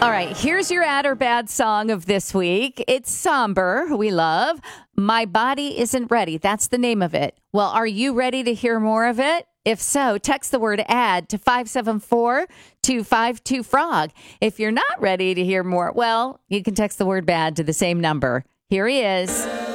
All right, here's your add or bad song of this week. It's somber. We love My Body Isn't Ready. That's the name of it. Well, are you ready to hear more of it? If so, text the word add to 574-252-FROG. If you're not ready to hear more, well, you can text the word bad to the same number. Here he is.